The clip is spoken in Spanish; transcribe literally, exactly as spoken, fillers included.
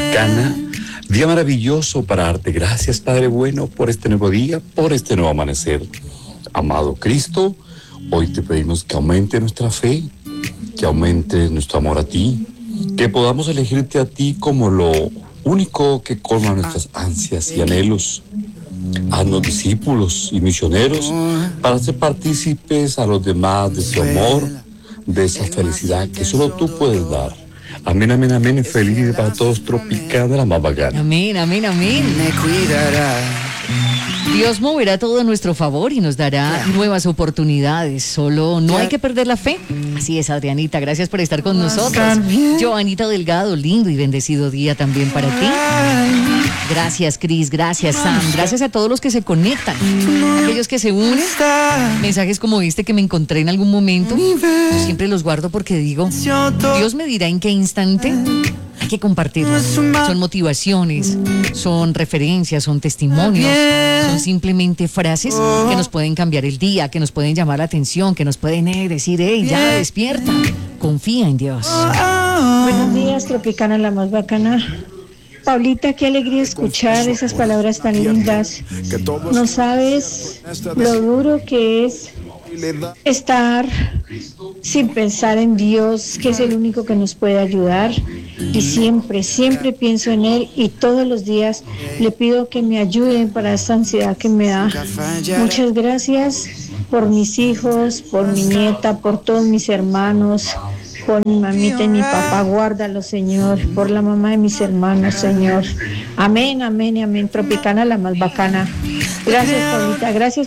Tropicana. Día maravilloso para darte gracias, Padre bueno, por este nuevo día, por este nuevo amanecer. Amado Cristo, hoy te pedimos que aumente nuestra fe, que aumente nuestro amor a ti, que podamos elegirte a ti como lo único que colma nuestras ansias y anhelos. Haznos discípulos y misioneros para ser partícipes a los demás de ese amor, de esa felicidad que solo tú puedes dar. Amén, amén, amén. Feliz día para todos, Tropicana, la más bacana. Amén, amén, amén. Me cuidará. Dios moverá todo a nuestro favor y nos dará nuevas oportunidades. Solo no hay que perder la fe. Así es, Adrianita. Gracias por estar con nosotros. Joanita Delgado, lindo y bendecido día también para ti. Gracias, Cris. Gracias, Sam. Gracias a todos los que se conectan. Aquellos que se unen. Mensajes como este que me encontré en algún momento. Yo siempre los guardo porque digo, Dios me dirá en qué instante. Hay que compartirlos. Son motivaciones, son referencias, son testimonios, son simplemente frases que nos pueden cambiar el día, que nos pueden llamar la atención, que nos pueden eh, decir, hey, ya despierta, confía en Dios. Buenos días, Tropicana, la más bacana. Paulita, qué alegría escuchar esas palabras tan lindas. No sabes lo duro que es estar sin pensar en Dios, que es el único que nos puede ayudar, y siempre, siempre pienso en Él y todos los días le pido que me ayuden para esta ansiedad que me da. Muchas gracias por mis hijos, por mi nieta, por todos mis hermanos, por mi mamita y mi papá, guárdalo, Señor, por la mamá de mis hermanos, Señor. Amén, amén y amén. Tropicana, la más bacana. Gracias, Paulita, gracias